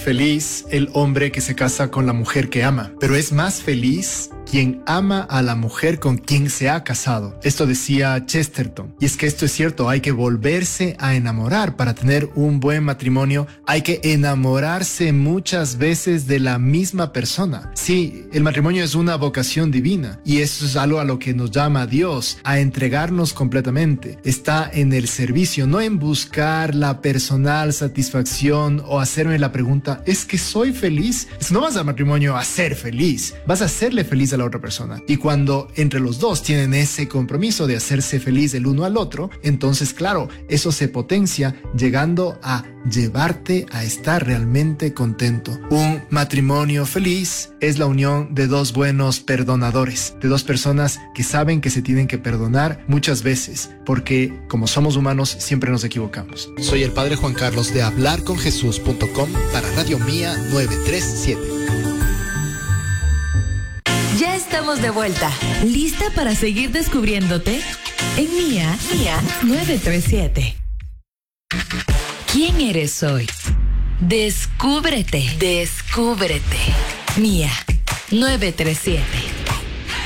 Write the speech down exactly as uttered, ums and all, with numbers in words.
feliz el hombre que se casa con la mujer que ama, pero es más feliz quien ama a la mujer con quien se ha casado. Esto decía Chesterton. Y es que esto es cierto, hay que volverse a enamorar para tener un buen matrimonio. Hay que enamorarse muchas veces de la misma persona. Sí, el matrimonio es una vocación divina y eso es algo a lo que nos llama Dios, a entregarnos completamente. Está en el servicio, no en buscar la personal satisfacción o hacerme la pregunta, ¿es que soy feliz? No vas al matrimonio a ser feliz, vas a hacerle feliz a la otra persona. Y cuando entre los dos tienen ese compromiso de hacerse feliz el uno al otro, entonces claro, eso se potencia llegando a llevarte a estar realmente contento. Un matrimonio feliz es la unión de dos buenos perdonadores, de dos personas que saben que se tienen que perdonar muchas veces, porque como somos humanos siempre nos equivocamos. Soy el Padre Juan Carlos de hablar con jesús punto com para Radio Mía novecientos treinta y siete. Ya estamos de vuelta. ¿Lista para seguir descubriéndote? En Mía, Mía novecientos treinta y siete. ¿Quién eres hoy? Descúbrete, descúbrete. Mía novecientos treinta y siete.